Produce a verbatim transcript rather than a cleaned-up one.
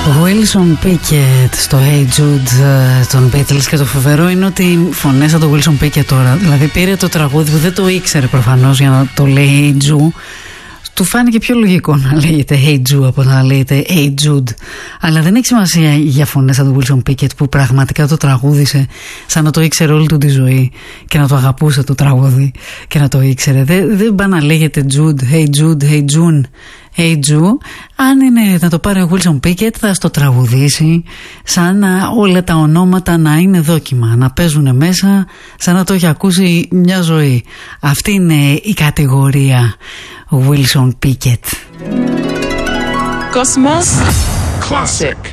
Wilson Pickett στο Hey Jude των Beatles, και το φοβερό είναι ότι φωνές από τον Wilson Pickett τώρα, δηλαδή πήρε το τραγούδι που δεν το ήξερε προφανώς για να το λέει Hey Jude, του φάνηκε πιο λογικό να λέγεται Hey Jude από να λέγεται Hey Jude, αλλά δεν έχει σημασία για φωνές από τον Wilson Pickett που πραγματικά το τραγούδισε σαν να το ήξερε όλη του τη ζωή και να το αγαπούσε το τραγούδι και να το ήξερε. Δεν, δεν πάει να λέγεται Jude, Hey Jude, Hey June, Hey Jude. Αν είναι να το πάρει ο Wilson Pickett, θα στο τραγουδήσει σαν να όλα τα ονόματα να είναι δόκιμα, να παίζουν μέσα σαν να το έχει ακούσει μια ζωή. Αυτή είναι η κατηγορία Wilson Pickett. Cosmos Classic.